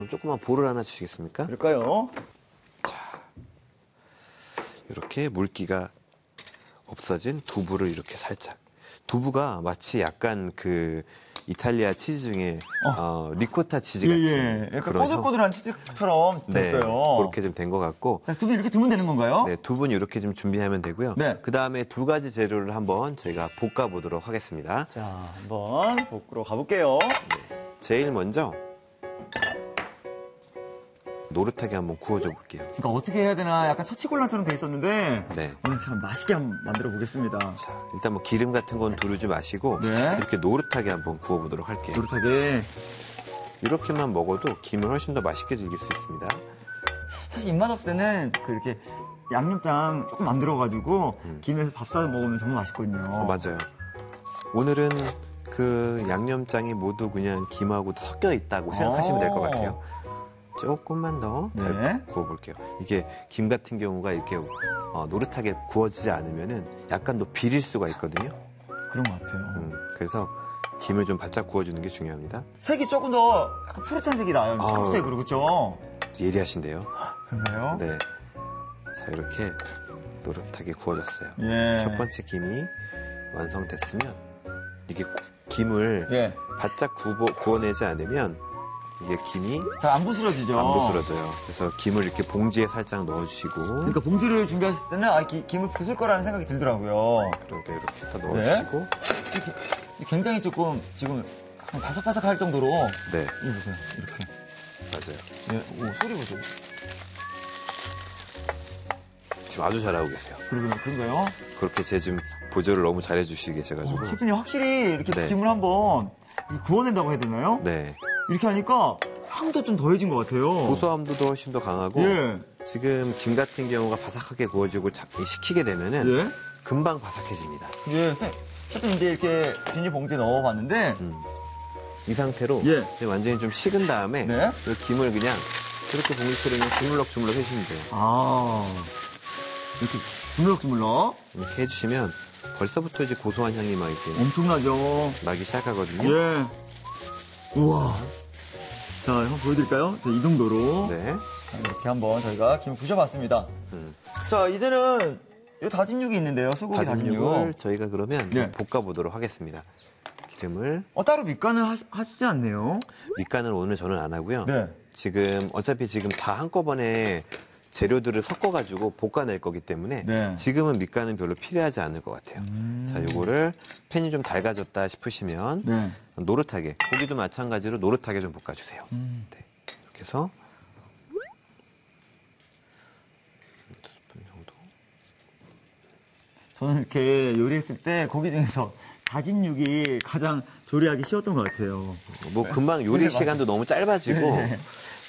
조그만 볼을 하나 주시겠습니까? 그럴까요? 이렇게 물기가 없어진 두부를 이렇게 살짝. 두부가 마치 약간 그 이탈리아 치즈 중에 리코타 치즈 같은 예. 약간 그런 꼬들꼬들한 치즈처럼 네, 됐어요. 그렇게 좀 된 것 같고. 자, 두부 이렇게 두면 되는 건가요? 네, 두분 이렇게 좀 준비하면 되고요. 네. 그 다음에 두 가지 재료를 한번 저희가 볶아 보도록 하겠습니다. 자, 한번 볶으러 가볼게요. 제일 먼저 노릇하게 한번 구워줘 볼게요. 그러니까 어떻게 해야 되나 약간 처치곤란처럼 돼 있었는데 네. 오늘 참 맛있게 한번 만들어 보겠습니다. 자, 일단 뭐 기름 같은 건 두르지 마시고 네. 이렇게 노릇하게 한번 구워보도록 할게요. 노릇하게. 이렇게만 먹어도 김을 훨씬 더 맛있게 즐길 수 있습니다. 사실 입맛 없을 때는 이렇게 양념장 조금 만들어가지고 김에서 밥 싸서 먹으면 정말 맛있거든요. 맞아요. 오늘은 그 양념장이 모두 그냥 김하고 섞여 있다고 생각하시면 될 것 같아요. 조금만 더 네. 구워볼게요. 이게 김 같은 경우가 이렇게 노릇하게 구워지지 않으면은 약간 더 비릴 수가 있거든요. 그런 것 같아요. 그래서 김을 좀 바짝 구워주는 게 중요합니다. 색이 조금 더 약간 푸릇한 색이 나요. 초록색으로, 그렇죠? 예리하신데요. 그런가요? 네. 자, 이렇게 노릇하게 구워졌어요. 예. 첫 번째 김이 완성됐으면 이게 김을 예. 바짝 구워내지 않으면 이게 김이 잘 안 부스러지죠? 안 부스러져요. 그래서 김을 이렇게 봉지에 살짝 넣어주시고 그러니까 봉지를 준비하실 때는 김을 부술 거라는 생각이 들더라고요. 그러니까 이렇게 다 넣어주시고 이렇게 굉장히 조금 지금 약간 바삭바삭할 정도로 네, 이거 보세요. 이렇게. 맞아요. 예. 오, 소리 보세요. 지금 아주 잘하고 계세요. 그런가요? 그렇게 제 지금 보조를 너무 잘해주시고 계셔가지고 셰프님 확실히 이렇게 네. 김을 한번 구워낸다고 해야 되나요? 네, 이렇게 하니까 향도 좀 더해진 것 같아요. 고소함도 더 훨씬 더 강하고 예. 지금 김 같은 경우가 바삭하게 구워지고 식히게 되면은 예. 금방 바삭해집니다. 예. 셰프님 이제 이렇게 비닐봉지에 넣어봤는데 이 상태로 예. 이제 완전히 좀 식은 다음에 네. 이 김을 그냥 이렇게 봉지처럼 그냥 주물럭주물럭 해주시면 돼요. 아. 이렇게 주물럭주물럭. 이렇게 해주시면 벌써부터 이제 고소한 향이 막 이렇게 엄청나죠? 나기 시작하거든요. 예. 우와. 자, 한번 보여드릴까요? 자, 이 정도로. 네. 자, 이렇게 한번 저희가 김을 부셔봤습니다. 음. 자, 이제는 이 다짐육이 있는데요. 소고기 다짐육을 다짐육. 저희가 그러면 네. 볶아보도록 하겠습니다. 기름을 따로 밑간을 하시지 않네요? 밑간을 오늘 저는 안 하고요. 네. 어차피 지금 다 한꺼번에 재료들을 섞어가지고 볶아낼 거기 때문에 네. 지금은 밑간은 별로 필요하지 않을 것 같아요. 자, 요거를 팬이 좀 달가졌다 싶으시면 네. 노릇하게, 고기도 마찬가지로 노릇하게 좀 볶아주세요. 네. 이렇게 해서 두 스푼 정도. 저는 이렇게 요리했을 때 고기 중에서 다짐육이 가장 조리하기 쉬웠던 것 같아요. 뭐 금방 요리 시간도 너무 짧아지고